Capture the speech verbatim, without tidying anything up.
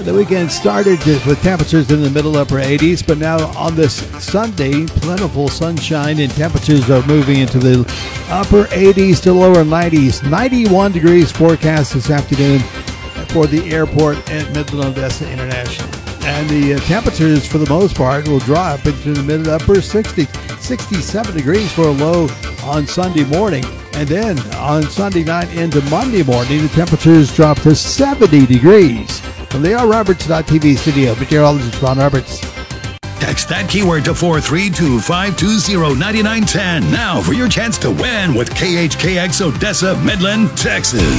The weekend started with temperatures in the middle upper eighties, but now on this Sunday, plentiful sunshine and temperatures are moving into the upper eighties to lower nineties. ninety-one degrees forecast this afternoon for the airport at Midland Odessa International. And the uh, temperatures, for the most part, will drop into the mid upper sixties. sixty-seven degrees for a low on Sunday morning. And then on Sunday night into Monday morning, the temperatures drop to seventy degrees. From the L Roberts dot T V studio, meteorologist Ron Roberts. Text that keyword to four three two, five two zero, nine nine one zero now for your chance to win with K H K X Odessa, Midland, Texas.